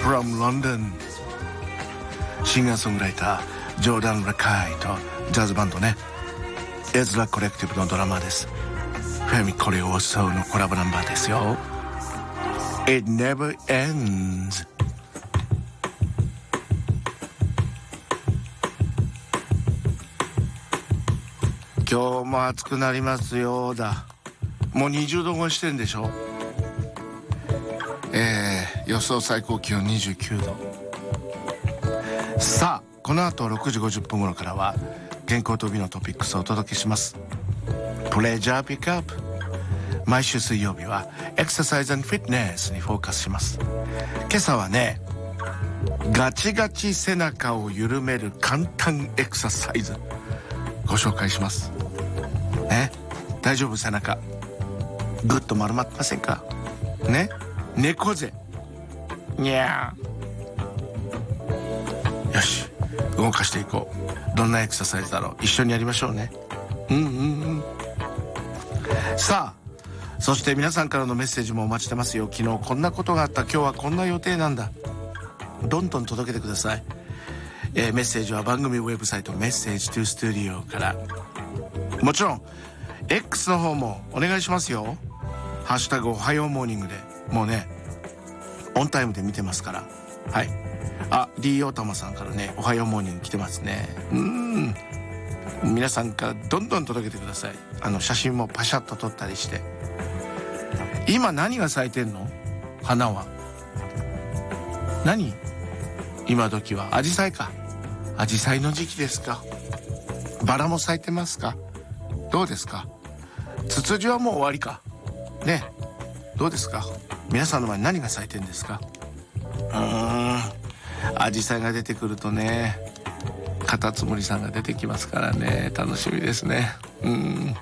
from London。 シンガーソングライタージョーダン・ラカイとジャズバンドねエズラコレクティブのドラマーです。フェミコレオソーのコラボナンバーですよ。 It never ends。今日も暑くなりますよだ。もう20度超えしてんでしょ。予想最高気温29度。さあこの後6時50分頃からは健康と美のトピックスをお届けします。プレジャーピックアップ。毎週水曜日はエクササイズ&フィットネスにフォーカスします。今朝はね、ガチガチ背中を緩める簡単エクササイズご紹介しますね。大丈夫？背中ぐっと丸まってませんかね。猫背にゃー。よし動かしていこう。どんなエクササイズだろう。一緒にやりましょうね。さあそして皆さんからのメッセージもお待ちしてますよ。昨日こんなことがあった、今日はこんな予定なんだ、どんどん届けてください。メッセージは番組ウェブサイトメッセージトゥスタジオから、もちろん X の方もお願いしますよ。ハッシュタグおはようモーニングでもうねオンタイムで見てますから。はい。あ、D オータマさんからね、おはようモーニング来てますね。皆さんからどんどん届けてください。写真もパシャッと撮ったりして。今何が咲いてんの？花は何？今時はアジサイか。アジサイの時期ですか。バラも咲いてますか。どうですか。ツツジはもう終わりかね。どうですか。皆さんの前に何が咲いてんですか。アジサイが出てくるとね、カタツムリさんが出てきますからね、楽しみですね。